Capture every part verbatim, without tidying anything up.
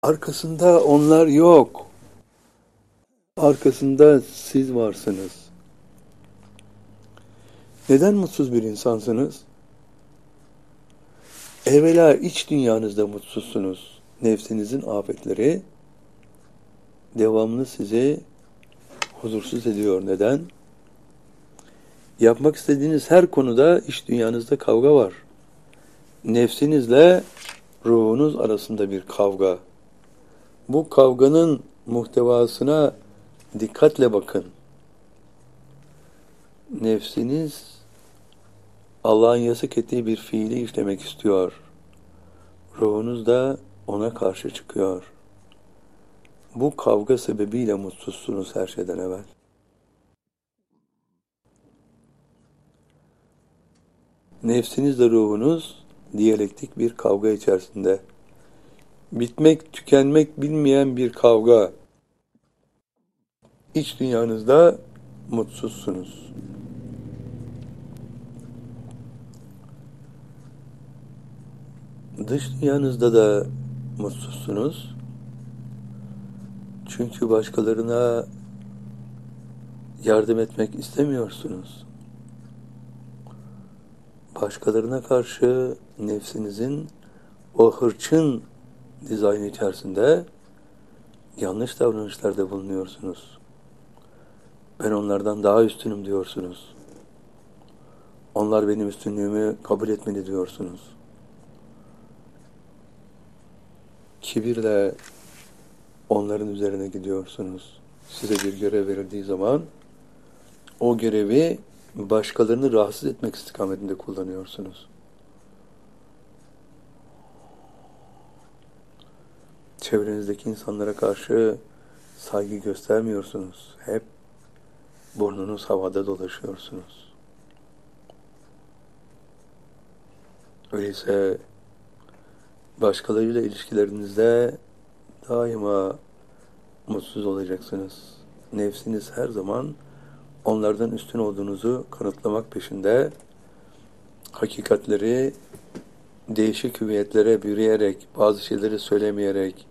Arkasında onlar yok. Arkasında siz varsınız. Neden mutsuz bir insansınız? Evvela iç dünyanızda mutsuzsunuz. Nefsinizin afetleri devamlı sizi huzursuz ediyor. Neden? Yapmak istediğiniz her konuda iç dünyanızda kavga var. Nefsinizle ruhunuz arasında bir kavga. Bu kavganın muhtevasına dikkatle bakın. Nefsiniz Allah'ın yasak ettiği bir fiili işlemek istiyor. Ruhunuz da ona karşı çıkıyor. Bu kavga sebebiyle mutsuzsunuz her şeyden evvel. Nefsinizle ruhunuz diyalektik bir kavga içerisinde. Bitmek, tükenmek bilmeyen bir kavga. İç dünyanızda mutsuzsunuz. Dış dünyanızda da mutsuzsunuz. Çünkü başkalarına yardım etmek istemiyorsunuz. Başkalarına karşı nefsinizin o hırçın dizayn içerisinde yanlış davranışlarda bulunuyorsunuz. Ben onlardan daha üstünüm diyorsunuz. Onlar benim üstünlüğümü kabul etmeli diyorsunuz. Kibirle onların üzerine gidiyorsunuz. Size bir görev verildiği zaman o görevi başkalarını rahatsız etmek istikametinde kullanıyorsunuz. Çevrenizdeki insanlara karşı saygı göstermiyorsunuz. Hep burnunuz havada dolaşıyorsunuz. Öyleyse başkalarıyla ilişkilerinizde daima mutsuz olacaksınız. Nefsiniz her zaman onlardan üstün olduğunuzu kanıtlamak peşinde, hakikatleri değişik hüviyetlere bürüyerek, bazı şeyleri söylemeyerek,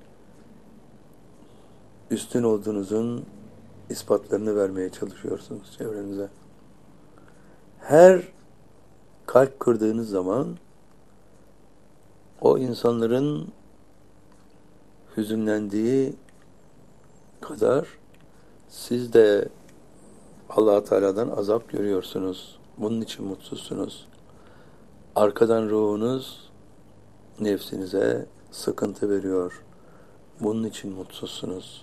üstün olduğunuzun ispatlarını vermeye çalışıyorsunuz çevrenize. Her kalp kırdığınız zaman o insanların hüzünlendiği kadar siz de Allah Teala'dan azap görüyorsunuz. Bunun için mutsuzsunuz. Arkadan ruhunuz nefsinize sıkıntı veriyor. Bunun için mutsuzsunuz.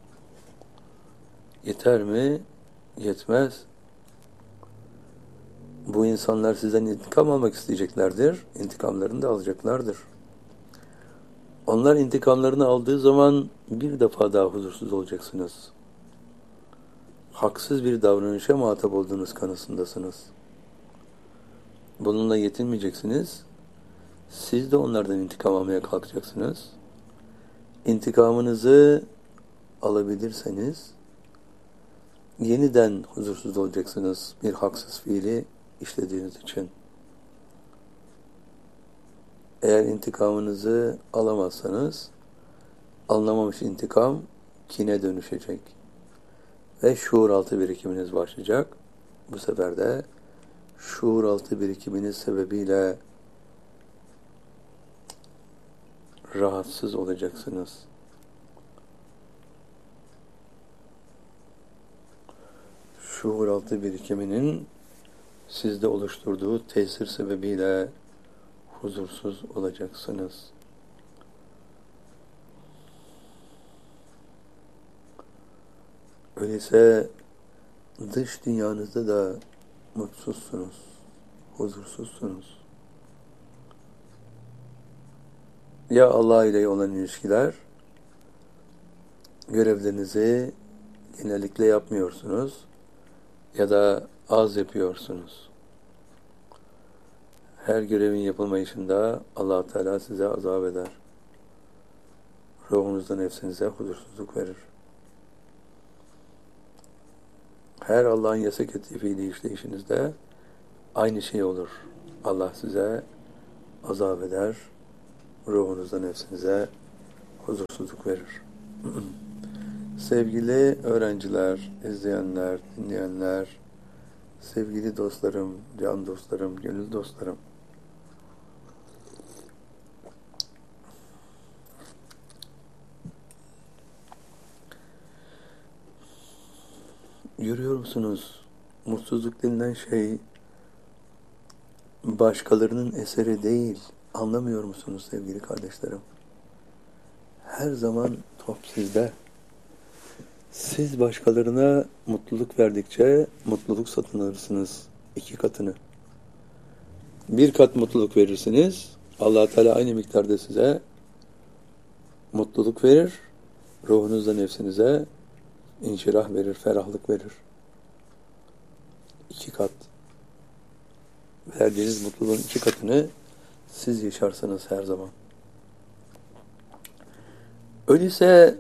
Yeter mi? Yetmez. Bu insanlar sizden intikam almak isteyeceklerdir. İntikamlarını da alacaklardır. Onlar intikamlarını aldığı zaman bir defa daha huzursuz olacaksınız. Haksız bir davranışa muhatap olduğunuz kanısındasınız. Bununla yetinmeyeceksiniz. Siz de onlardan intikam almaya kalkacaksınız. İntikamınızı alabilirseniz yeniden huzursuz olacaksınız bir haksız fiili işlediğiniz için. Eğer intikamınızı alamazsanız alınamamış intikam kine dönüşecek ve şuur altı birikiminiz başlayacak. Bu sefer de şuur altı birikiminiz sebebiyle rahatsız olacaksınız. Şuur altı birikiminin sizde oluşturduğu tesir sebebiyle huzursuz olacaksınız. Öyleyse dış dünyanızda da mutsuzsunuz, huzursuzsunuz. Ya Allah ile olan ilişkiler, görevlerinizi genellikle yapmıyorsunuz ya da az yapıyorsunuz. Her görevin yapılmayışında Allah Teala size azap eder. Ruhunuzda nefsinize huzursuzluk verir. Her Allah'ın yasak ettiği fiili işleyişinizde aynı şey olur. Allah size azap eder, ruhunuzda nefsinize huzursuzluk verir. Sevgili öğrenciler, izleyenler, dinleyenler, sevgili dostlarım, can dostlarım, gönül dostlarım. Görüyor musunuz? Mutsuzluk denilen şey başkalarının eseri değil. Anlamıyor musunuz sevgili kardeşlerim? Her zaman top sizde. Siz başkalarına mutluluk verdikçe mutluluk satın alırsınız. İki katını. Bir kat mutluluk verirsiniz. Allah Teala aynı miktarda size mutluluk verir. Ruhunuzla nefsinize inşirah verir, ferahlık verir. İki kat. Verdiğiniz mutluluğun iki katını siz yaşarsınız her zaman. Öyleyse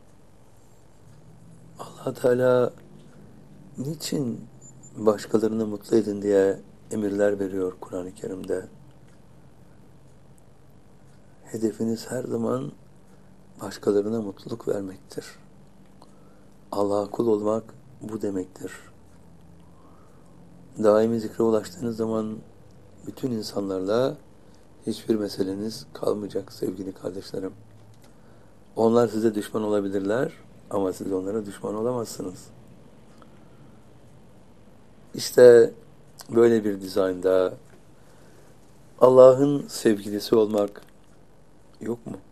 Allah Teala niçin başkalarını mutlu edin diye emirler veriyor Kur'an-ı Kerim'de? Hedefiniz her zaman başkalarına mutluluk vermektir. Allah'a kul olmak bu demektir. Daimi zikre ulaştığınız zaman bütün insanlarla hiçbir meseleniz kalmayacak sevgili kardeşlerim. Onlar size düşman olabilirler ama siz onlara düşman olamazsınız. İşte böyle bir dizaynda Allah'ın sevgilisi olmak yok mu?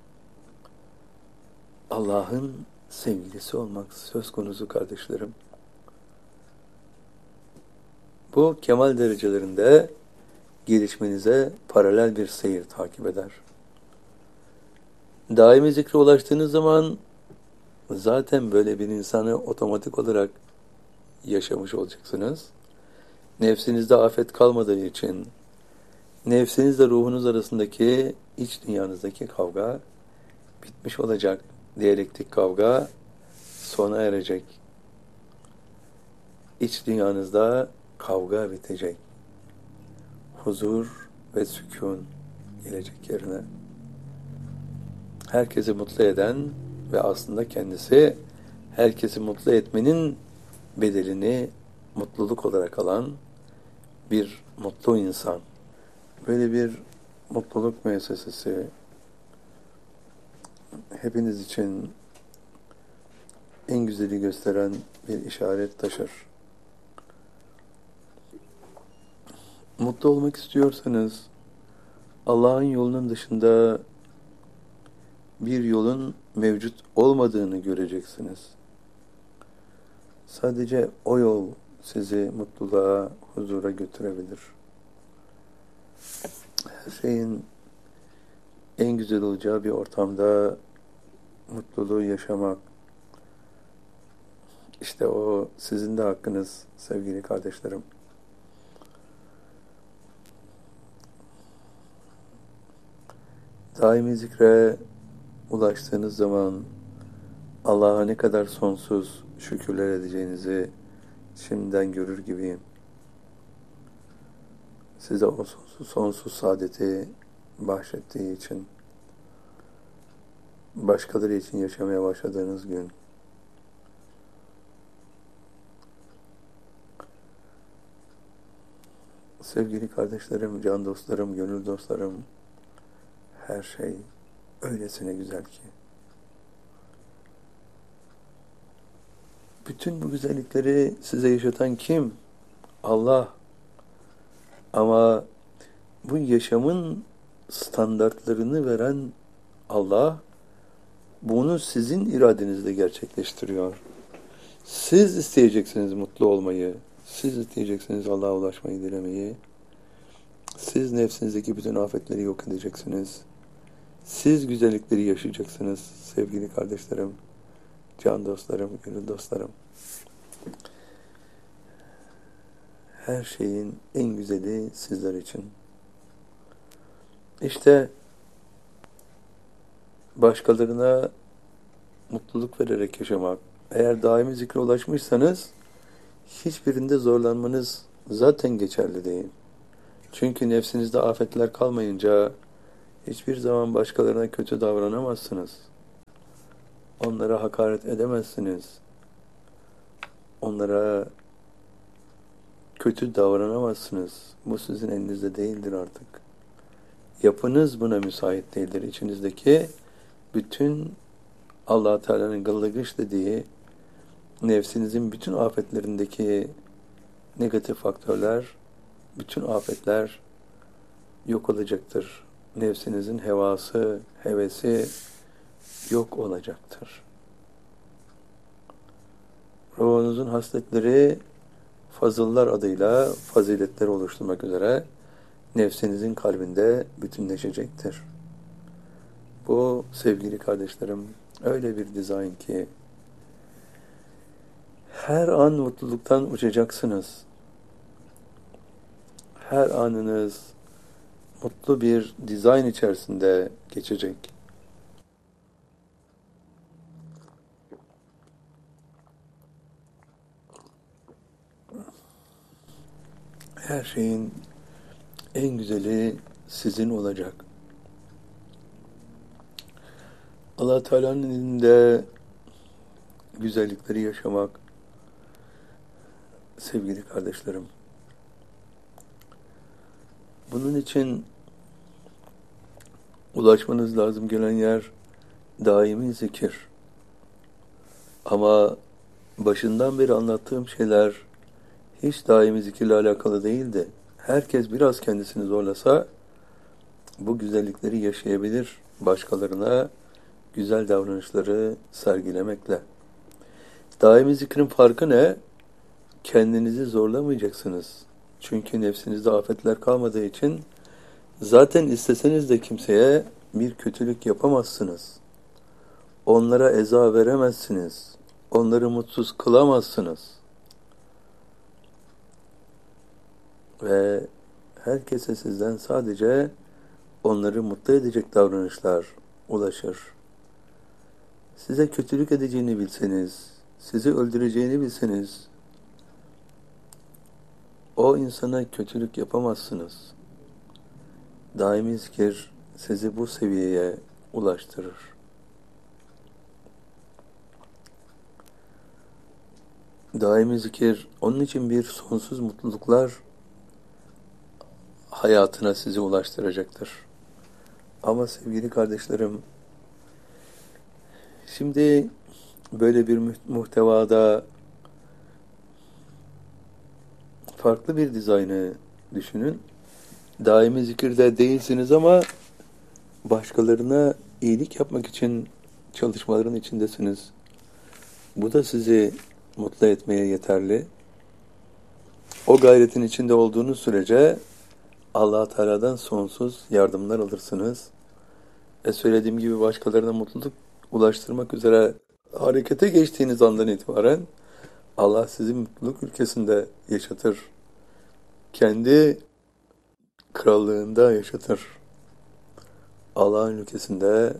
Allah'ın sevgilisi olmak söz konusu kardeşlerim. Bu kemal derecelerinde gelişmenize paralel bir seyir takip eder. Daimi zikre ulaştığınız zaman zaten böyle bir insanı otomatik olarak yaşamış olacaksınız. Nefsinizde afet kalmadığı için, nefsinizle ruhunuz arasındaki iç dünyanızdaki kavga bitmiş olacak. Diyalektik kavga sona erecek. İç dünyanızda kavga bitecek. Huzur ve sükun gelecek yerine. Herkesi mutlu eden ve aslında kendisi herkesi mutlu etmenin bedelini mutluluk olarak alan bir mutlu insan. Böyle bir mutluluk müessesesi hepiniz için en güzeli gösteren bir işaret taşır. Mutlu olmak istiyorsanız Allah'ın yolunun dışında bir yolun mevcut olmadığını göreceksiniz. Sadece o yol sizi mutluluğa, huzura götürebilir. Her şeyin en güzel olacağı bir ortamda mutluluğu yaşamak, işte o sizin de hakkınız sevgili kardeşlerim. Daimi zikre ulaştığınız zaman Allah'a ne kadar sonsuz şükürler edeceğinizi şimdiden görür gibiyim. Size o sonsuz, sonsuz saadeti bahşettiği için, başkaları için yaşamaya başladığınız gün, sevgili kardeşlerim, can dostlarım, gönül dostlarım, her şey öylesine güzel ki. Bütün bu güzellikleri size yaşatan kim? Allah. Ama bu yaşamın standartlarını veren Allah, bunu sizin iradenizle gerçekleştiriyor. Siz isteyeceksiniz mutlu olmayı, siz isteyeceksiniz Allah'a ulaşmayı, dilemeyi. Siz nefsinizdeki bütün afetleri yok edeceksiniz. Siz güzellikleri yaşayacaksınız sevgili kardeşlerim, can dostlarım, gönül dostlarım. Her şeyin en güzeli sizler için. İşte başkalarına mutluluk vererek yaşamak. Eğer daimi zikre ulaşmışsanız hiçbirinde zorlanmanız zaten geçerli değil. Çünkü nefsinizde afetler kalmayınca Hiçbir zaman başkalarına kötü davranamazsınız. Onlara hakaret edemezsiniz. Onlara kötü davranamazsınız. Bu sizin elinizde değildir artık. Yapınız buna müsait değildir. İçinizdeki bütün Allah Teala'nın gıllıgış dediği nefsinizin bütün afetlerindeki negatif faktörler, bütün afetler yok olacaktır. Nefsinizin hevası, hevesi yok olacaktır. Ruhunuzun hasletleri fazıllar adıyla faziletleri oluşturmak üzere nefsinizin kalbinde bütünleşecektir. Bu sevgili kardeşlerim öyle bir dizayn ki her an mutluluktan uçacaksınız. Her anınız mutlu bir dizayn içerisinde geçecek. Her şeyin en güzeli sizin olacak. Allah Teala'nın elinde güzellikleri yaşamak, sevgili kardeşlerim. Bunun için ulaşmanız lazım gelen yer daimi zikir. Ama başından beri anlattığım şeyler hiç daimi zikirle alakalı değildi. Herkes biraz kendisini zorlasa bu güzellikleri yaşayabilir, başkalarına güzel davranışları sergilemekle. Daimi zikrin farkı ne? Kendinizi zorlamayacaksınız. Çünkü nefsinizde afetler kalmadığı için zaten isteseniz de kimseye bir kötülük yapamazsınız. Onlara eza veremezsiniz. Onları mutsuz kılamazsınız. Ve herkese sizden sadece onları mutlu edecek davranışlar ulaşır. Size kötülük edeceğini bilseniz, sizi öldüreceğini bilseniz, o insana kötülük yapamazsınız. Daimi zikir sizi bu seviyeye ulaştırır. Daimi zikir onun için bir sonsuz mutluluklar hayatına sizi ulaştıracaktır. Ama sevgili kardeşlerim, şimdi böyle bir muhtevada farklı bir dizaynı düşünün. Daimi zikirde değilsiniz ama başkalarına iyilik yapmak için çalışmaların içindesiniz. Bu da sizi mutlu etmeye yeterli. O gayretin içinde olduğunuz sürece Allah Teala'dan sonsuz yardımlar alırsınız. E söylediğim gibi başkalarına mutluluk ulaştırmak üzere harekete geçtiğiniz andan itibaren Allah sizi mutluluk ülkesinde yaşatır. Kendi krallığında yaşatır. Allah'ın ülkesinde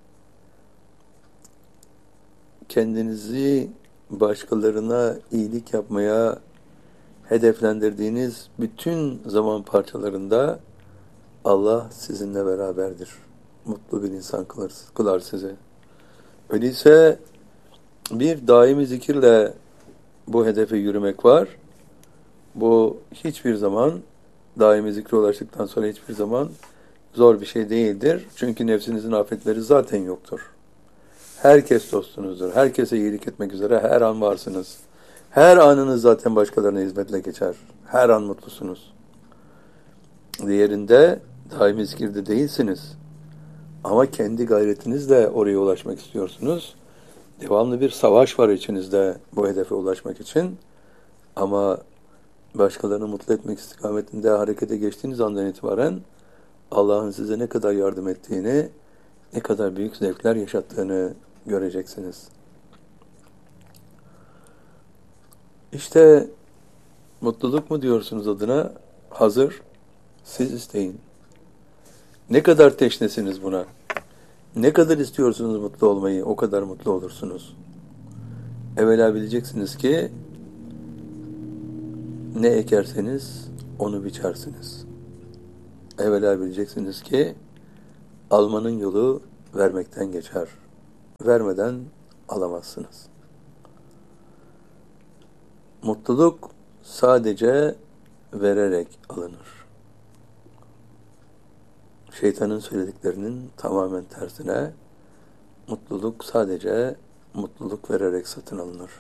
kendinizi başkalarına iyilik yapmaya hedeflendirdiğiniz bütün zaman parçalarında Allah sizinle beraberdir. Mutlu bir insan kılar, kılar sizi. Öyleyse bir daimi zikirle bu hedefe yürümek var. Bu hiçbir zaman daimi zikre ulaştıktan sonra hiçbir zaman zor bir şey değildir. Çünkü nefsinizin afetleri zaten yoktur. Herkes dostunuzdur. Herkese iyilik etmek üzere her an varsınız. Her anınız zaten başkalarına hizmetle geçer. Her an mutlusunuz. Diğerinde daimi zikirde değilsiniz. Ama kendi gayretinizle oraya ulaşmak istiyorsunuz. Devamlı bir savaş var içinizde bu hedefe ulaşmak için. Ama başkalarını mutlu etmek istikametinde harekete geçtiğiniz andan itibaren Allah'ın size ne kadar yardım ettiğini, ne kadar büyük zevkler yaşattığını göreceksiniz. İşte mutluluk mu diyorsunuz adına? Hazır, siz isteyin. Ne kadar teşnesiniz buna? Ne kadar istiyorsunuz mutlu olmayı, o kadar mutlu olursunuz. Evvela bileceksiniz ki ne ekerseniz onu biçersiniz. Evvela bileceksiniz ki Almanın yolu vermekten geçer. Vermeden alamazsınız. Mutluluk sadece vererek alınır. Şeytanın söylediklerinin tamamen tersine, mutluluk sadece mutluluk vererek satın alınır.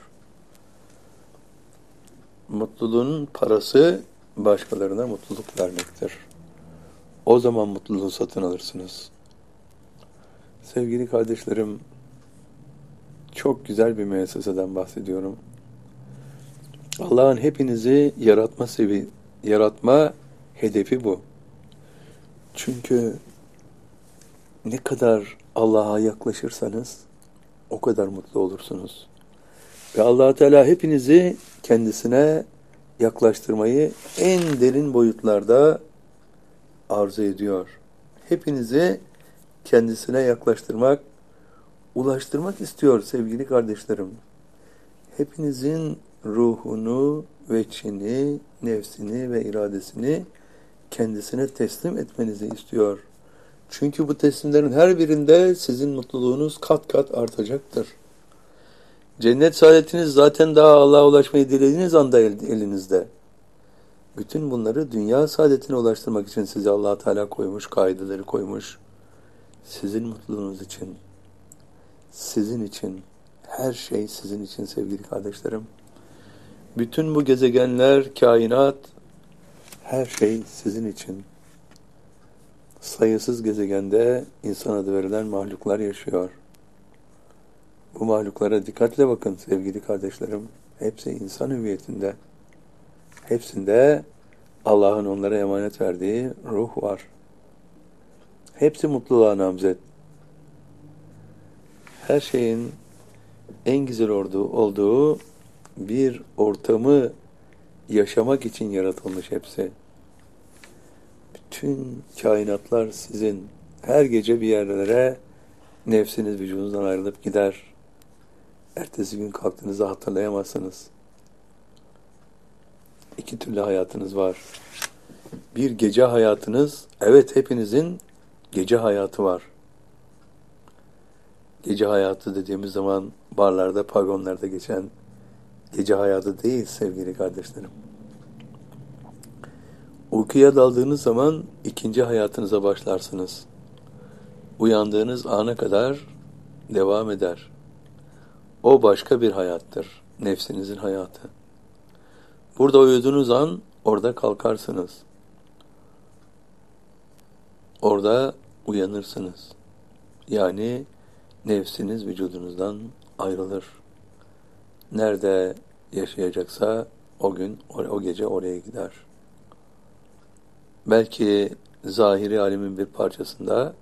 Mutluluğun parası başkalarına mutluluk vermektir. O zaman mutluluğu satın alırsınız. Sevgili kardeşlerim, çok güzel bir müesseseden bahsediyorum. Allah'ın hepinizi yaratma sevi, yaratma hedefi bu. Çünkü ne kadar Allah'a yaklaşırsanız o kadar mutlu olursunuz. Ve Allah Teala hepinizi kendisine yaklaştırmayı en derin boyutlarda arzu ediyor. Hepinizi kendisine yaklaştırmak, ulaştırmak istiyor sevgili kardeşlerim. Hepinizin ruhunu, veçini, nefsini ve iradesini kendisine teslim etmenizi istiyor. Çünkü bu teslimlerin her birinde sizin mutluluğunuz kat kat artacaktır. Cennet saadetiniz zaten daha Allah'a ulaşmayı dilediğiniz anda elinizde. Bütün bunları dünya saadetine ulaştırmak için size Allah Teala koymuş, kaideleri koymuş. Sizin mutluluğunuz için, sizin için, her şey sizin için sevgili kardeşlerim. Bütün bu gezegenler, kainat, her şey sizin için. Sayısız gezegende insan adı verilen mahluklar yaşıyor. Bu mahluklara dikkatle bakın sevgili kardeşlerim. Hepsi insan hüviyetinde. Hepsinde Allah'ın onlara emanet verdiği ruh var. Hepsi mutluluğa namzet. Her şeyin en güzel olduğu, olduğu bir ortamı yaşamak için yaratılmış hepsi. Bütün kainatlar sizin. Her gece bir yerlere nefsiniz vücudunuzdan ayrılıp gider. Ertesi gün kalktığınızda hatırlayamazsınız. İki türlü hayatınız var. Bir gece hayatınız, evet hepinizin gece hayatı var. Gece hayatı dediğimiz zaman barlarda, pavyonlarda geçen gece hayatı değil sevgili kardeşlerim. Uykuya daldığınız zaman ikinci hayatınıza başlarsınız. Uyandığınız ana kadar devam eder. O başka bir hayattır. Nefsinizin hayatı. Burada uyuduğunuz an orada kalkarsınız. Orada uyanırsınız. Yani nefsiniz vücudunuzdan ayrılır. Nerede yaşayacaksa o gün, o gece oraya gider. Belki zahiri alemin bir parçasında,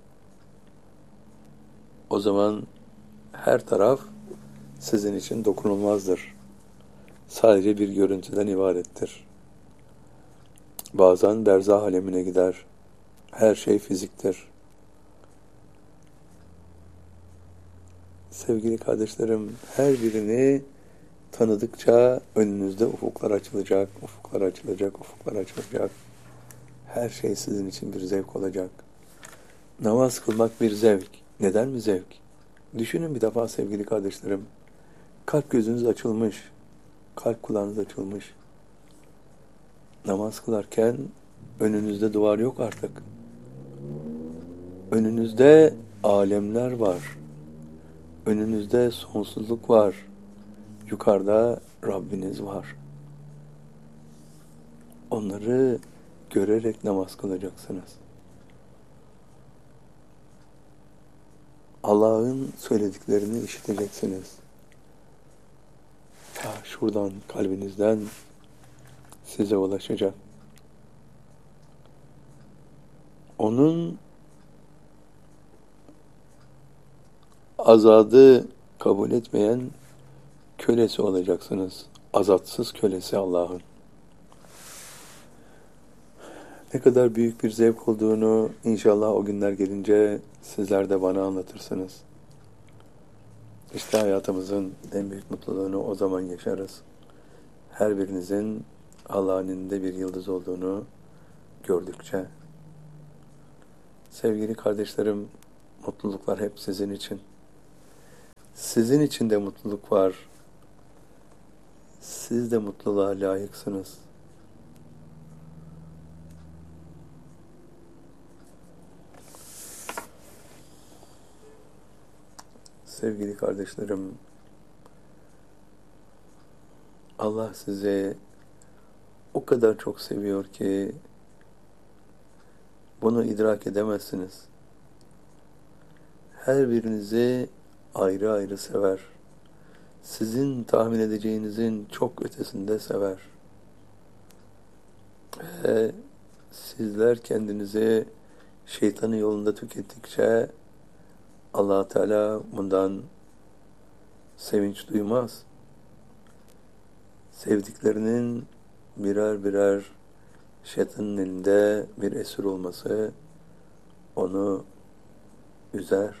o zaman her taraf sizin için dokunulmazdır. Sadece bir görüntüden ibarettir. Bazen berzah alemine gider. Her şey fiziktir. Sevgili kardeşlerim, her birini tanıdıkça önünüzde ufuklar açılacak, ufuklar açılacak, ufuklar açılacak. Her şey sizin için bir zevk olacak. Namaz kılmak bir zevk. Neden mi zevk? Düşünün bir defa sevgili kardeşlerim. Kalp gözünüz açılmış. Kalp kulağınız açılmış. Namaz kılarken önünüzde duvar yok artık. Önünüzde alemler var. Önünüzde sonsuzluk var. Yukarıda Rabbiniz var. Onları görerek namaz kılacaksınız. Allah'ın söylediklerini işiteceksiniz. Ta şuradan, kalbinizden size ulaşacak. Onun azadı kabul etmeyen kölesi olacaksınız. Azatsız kölesi Allah'ın. Ne kadar büyük bir zevk olduğunu inşallah o günler gelince sizler de bana anlatırsınız. İşte hayatımızın en büyük mutluluğunu o zaman yaşarız. Her birinizin Allah'ın elinde bir yıldız olduğunu gördükçe. Sevgili kardeşlerim, Mutluluklar hep sizin için. Sizin için de mutluluk var. Siz de mutluluğa layıksınız. Sevgili kardeşlerim, Allah sizi o kadar çok seviyor ki bunu idrak edemezsiniz. Her birinizi ayrı ayrı sever. Sizin tahmin edeceğinizin çok ötesinde sever. Ve sizler kendinizi şeytanın yolunda tükettikçe Allah Teala bundan sevinç duymaz. Sevdiklerinin birer birer şeytanın elinde bir esir olması onu üzer.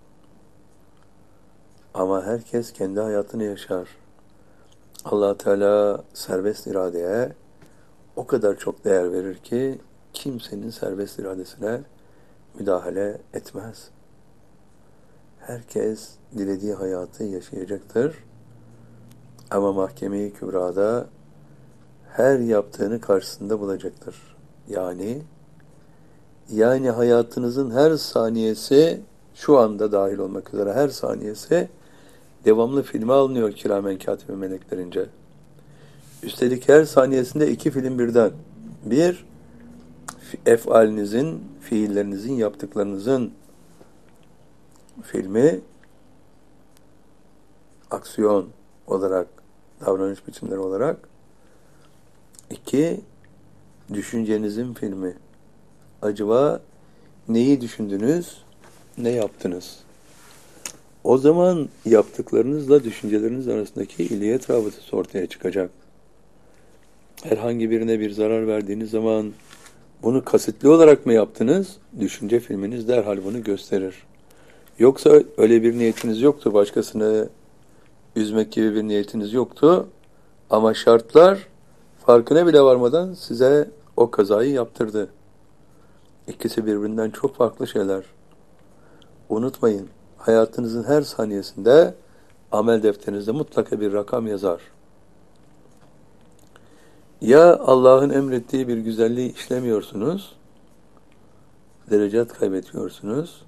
Ama herkes kendi hayatını yaşar. Allah Teala serbest iradeye o kadar çok değer verir ki kimsenin serbest iradesine müdahale etmez. Herkes dilediği hayatı yaşayacaktır. Ama mahkeme-i kübrada her yaptığını karşısında bulacaktır. Yani yani hayatınızın her saniyesi, şu anda dahil olmak üzere her saniyesi devamlı filme alınıyor kiramen katibe meleklerince. Üstelik her saniyesinde iki film birden. Bir, efalinizin, fiillerinizin, yaptıklarınızın filmi, aksiyon olarak, davranış biçimleri olarak. İki, düşüncenizin filmi. Acaba neyi düşündünüz, ne yaptınız? O zaman yaptıklarınızla düşünceleriniz arasındaki iliyet rabıtası ortaya çıkacak. Herhangi birine bir zarar verdiğiniz zaman bunu kasıtlı olarak mı yaptınız? Düşünce filminiz derhal bunu gösterir. Yoksa öyle bir niyetiniz yoktu, başkasını üzmek gibi bir niyetiniz yoktu. Ama şartlar farkına bile varmadan size o kazayı yaptırdı. İkisi birbirinden çok farklı şeyler. Unutmayın, hayatınızın her saniyesinde amel defterinizde mutlaka bir rakam yazar. Ya Allah'ın emrettiği bir güzelliği işlemiyorsunuz, derecat kaybediyorsunuz.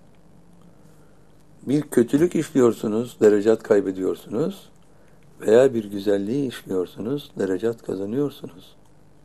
Bir kötülük işliyorsunuz, derecat kaybediyorsunuz. Veya bir güzelliği işliyorsunuz, derecat kazanıyorsunuz.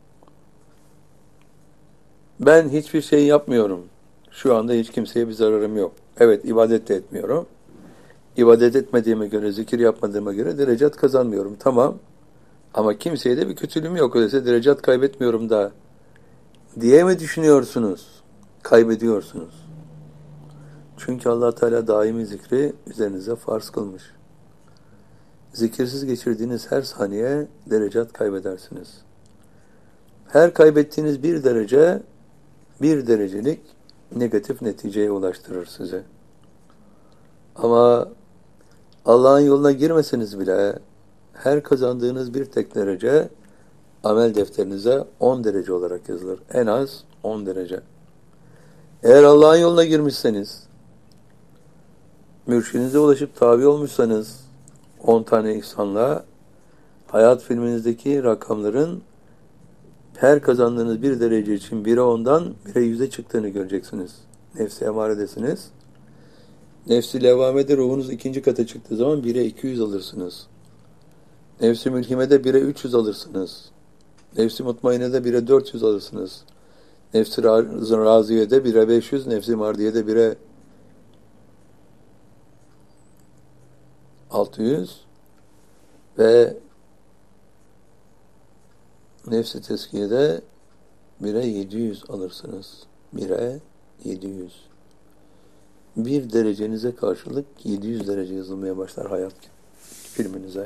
Ben hiçbir şey yapmıyorum. Şu anda hiç kimseye bir zararım yok. Evet, ibadet de etmiyorum. İbadet etmediğime göre, zikir yapmadığıma göre derecat kazanmıyorum. Tamam. Ama kimseye de bir kötülüğüm yok. Öyleyse derecat kaybetmiyorum da diye mi düşünüyorsunuz? Kaybediyorsunuz. Çünkü Allah Teala daimi zikri üzerinize farz kılmış. Zikirsiz geçirdiğiniz her saniye derecat kaybedersiniz. Her kaybettiğiniz bir derece, bir derecelik negatif neticeye ulaştırır sizi. Ama Allah'ın yoluna girmeseniz bile her kazandığınız bir tek derece amel defterinize on derece olarak yazılır. En az on derece. Eğer Allah'ın yoluna girmişseniz, mürşidinize ulaşıp tabi olmuşsanız on tane ihsanla hayat filminizdeki rakamların her kazandığınız bir derece için bire ondan bire yüze çıktığını göreceksiniz. Nefsi emaredesiniz. Nefsi levvamede ruhunuz ikinci kata çıktığı zaman bire iki yüz alırsınız. Nefsi mülhimede bire üç yüz alırsınız. Nefsi mutmainede bire dört yüz alırsınız. Nefsi raziyede bire beş yüz, nefsi mardiyede bire altı yüz ve nefsi teskiyede bire yedi yüz alırsınız. bire yedi yüz. Bir derecenize karşılık yedi yüz derece yazılmaya başlar hayat filminize.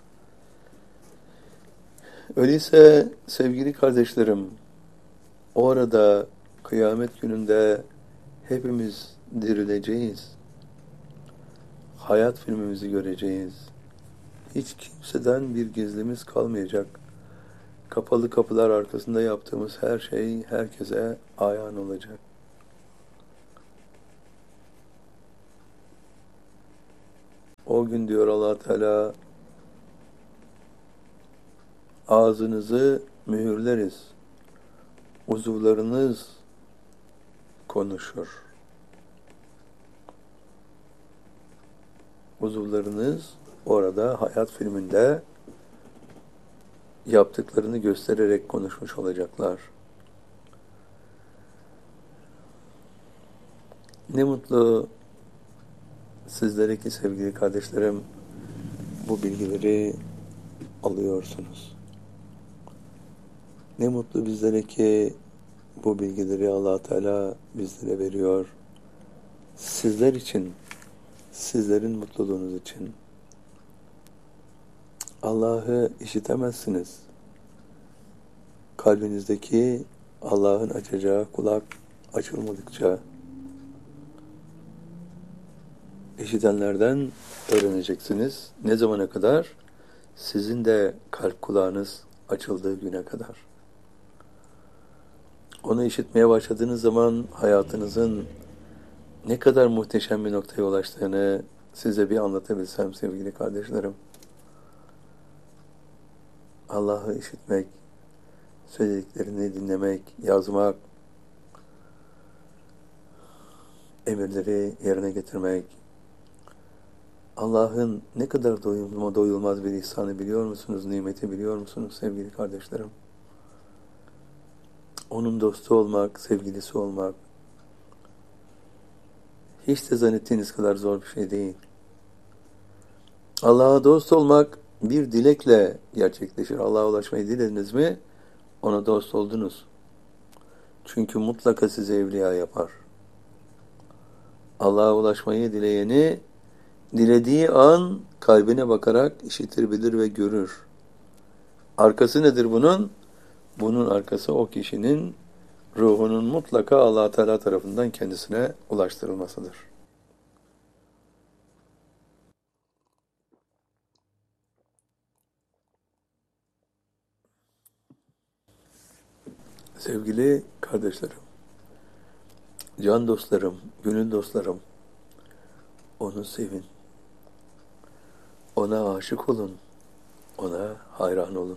Öyleyse sevgili kardeşlerim, o arada kıyamet gününde hepimiz dirileceğiz. Hayat filmimizi göreceğiz. Hiç kimseden bir gizlimiz kalmayacak. Kapalı kapılar arkasında yaptığımız her şey herkese ayan olacak. O gün diyor Allah Teala, ağzınızı mühürleriz, uzuvlarınız konuşur. Uzuvlarınız orada hayat filminde yaptıklarını göstererek konuşmuş olacaklar. Ne mutlu sizlere ki sevgili kardeşlerim, bu bilgileri alıyorsunuz. Ne mutlu bizlere ki bu bilgileri Allah Teala bizlere veriyor. Sizler için, sizlerin mutluluğunuz için. Allah'ı işitemezsiniz. Kalbinizdeki Allah'ın açacağı kulak açılmadıkça, işitenlerden öğreneceksiniz. Ne zamana kadar? Sizin de kalp kulağınız açıldığı güne kadar. Onu işitmeye başladığınız zaman hayatınızın ne kadar muhteşem bir noktaya ulaştığını size bir anlatabilsem sevgili kardeşlerim. Allah'ı işitmek, söylediklerini dinlemek, yazmak, emirleri yerine getirmek, Allah'ın ne kadar doyulma, doyulmaz bir ihsanı biliyor musunuz, nimeti biliyor musunuz sevgili kardeşlerim? Onun dostu olmak, sevgilisi olmak, hiç de zannettiğiniz kadar zor bir şey değil. Allah'a dost olmak bir dilekle gerçekleşir. Allah'a ulaşmayı dilediniz mi, ona dost oldunuz. Çünkü mutlaka sizi evliya yapar. Allah'a ulaşmayı dileyeni, dilediği an kalbine bakarak işitir, bilir ve görür. Arkası nedir bunun? Bunun arkası o kişinin ruhunun mutlaka Allah Teala tarafından kendisine ulaştırılmasıdır. Sevgili kardeşlerim, can dostlarım, gönül dostlarım, onu sevin. Ona aşık olun. Ona hayran olun.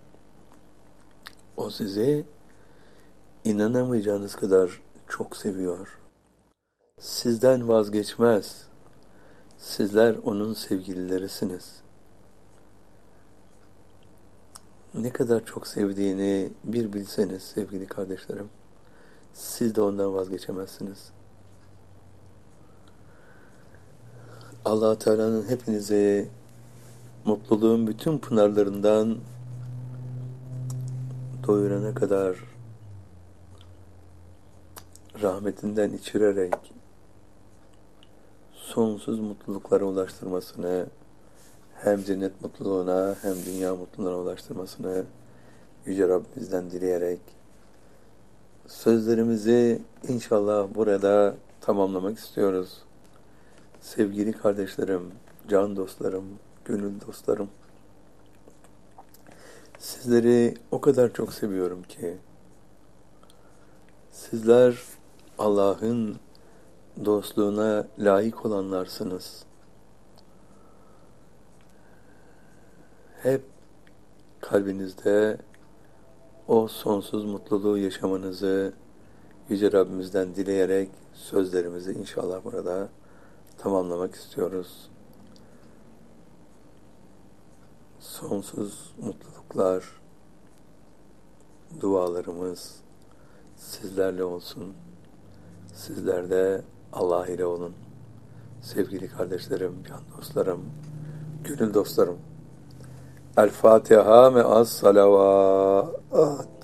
O sizi inanamayacağınız kadar çok seviyor. Sizden vazgeçmez. Sizler onun sevgililerisiniz. Ne kadar çok sevdiğini bir bilseniz sevgili kardeşlerim, siz de ondan vazgeçemezsiniz. Allah Teala'nın hepinize mutluluğun bütün pınarlarından doyurana kadar rahmetinden içirerek sonsuz mutluluklara ulaştırmasını, hem cennet mutluluğuna hem dünya mutluluğuna ulaştırmasını Yüce Rabbimizden dileyerek sözlerimizi inşallah burada tamamlamak istiyoruz. Sevgili kardeşlerim, can dostlarım, gönül dostlarım, sizleri o kadar çok seviyorum ki, sizler Allah'ın dostluğuna layık olanlarsınız. Hep kalbinizde o sonsuz mutluluğu yaşamanızı Yüce Rabbimizden dileyerek sözlerimizi inşallah burada tamamlamak istiyoruz. Sonsuz mutluluklar, dualarımız sizlerle olsun. Sizler de Allah ile olun. Sevgili kardeşlerim, can dostlarım, gönül dostlarım. El Fatiha ve as salavat.